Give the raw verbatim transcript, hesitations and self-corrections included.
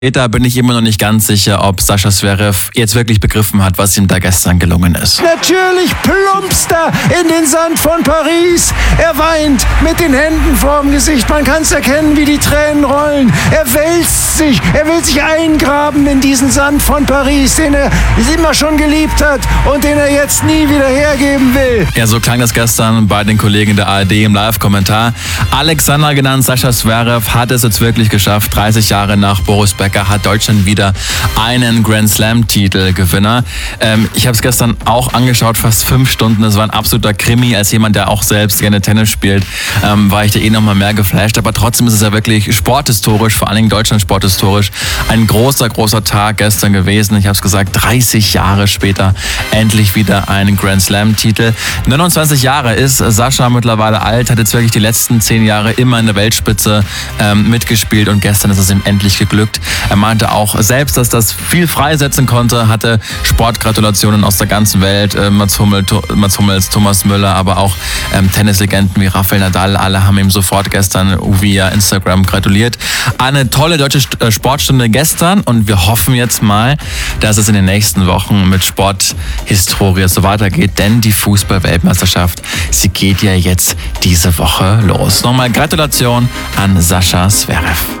Da bin ich immer noch nicht ganz sicher, ob Sascha Zverev jetzt wirklich begriffen hat, was ihm da gestern gelungen ist. Natürlich plumpst er in den Sand von Paris. Er weint mit den Händen vorm Gesicht. Man kann es erkennen, wie die Tränen rollen. Er wälzt sich. Er will sich eingraben in diesen Sand von Paris, den er immer schon geliebt hat und den er jetzt nie wieder hergeben will. Ja, so klang das gestern bei den Kollegen der A R D im Live-Kommentar. Alexander, genannt Sascha Zverev, hat es jetzt wirklich geschafft. dreißig Jahre nach Boris Becker hat Deutschland wieder einen Grand Slam-Titel Gewinner. Ähm, ich habe es gestern auch angeschaut, fast fünf Stunden. Es war ein absoluter Krimi. Als jemand, der auch selbst gerne Tennis spielt, ähm, war ich da eh noch mal mehr geflasht. Aber trotzdem ist es ja wirklich sporthistorisch, vor allen Dingen Deutschland sporthistorisch, ein großer, großer Tag gestern gewesen. Ich habe es gesagt, dreißig Jahre später endlich wieder einen Grand Slam-Titel. neunundzwanzig Jahre ist Sascha mittlerweile alt, hat jetzt wirklich die letzten zehn Jahre immer in der Weltspitze ähm, mitgespielt und gestern ist es ihm endlich geglückt. Er meinte auch selbst, dass das viel freisetzen konnte, hatte Sportgratulationen aus der ganzen Welt, äh, Mats, Hummel, to, Mats Hummels, Thomas Müller, aber auch ähm, Tennislegenden wie Rafael Nadal, alle haben ihm sofort gestern via Instagram gratuliert. Eine tolle deutsche Sportstunde gestern und wir hoffen jetzt mal, dass es in den nächsten Wochen mit Sporthistorie so weitergeht, denn die Fußball-Weltmeisterschaft, sie geht ja jetzt diese Woche los. Nochmal Gratulation an Sascha Zverev.